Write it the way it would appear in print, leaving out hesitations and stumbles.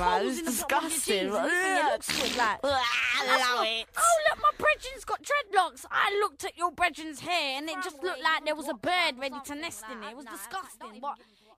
man. holes It's in the bottom of your disgusting. jeans and you think it looks good, like. I love it. Oh, look, my brethren's got dreadlocks. I looked at your brethren's hair and it just looked like there was a bird ready to nest in it. It was disgusting. What?